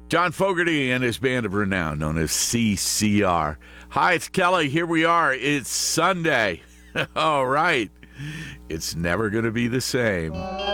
John Fogerty and his band of renown known as CCR. Hi, it's Kelly. Here we are. It's Sunday. All right. It's never going to be the same.